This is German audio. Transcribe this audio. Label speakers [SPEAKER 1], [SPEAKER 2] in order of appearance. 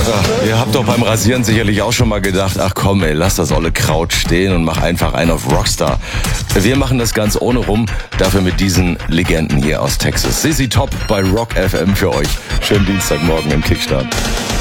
[SPEAKER 1] Ja, ihr habt doch beim Rasieren sicherlich auch schon mal gedacht, ach komm ey, lass das olle Kraut stehen und mach einfach einen auf Rockstar. Wir machen das ganz ohne rum, dafür mit diesen Legenden hier aus Texas. Sissy Top bei Rock FM für euch. Schönen Dienstagmorgen im Kickstart.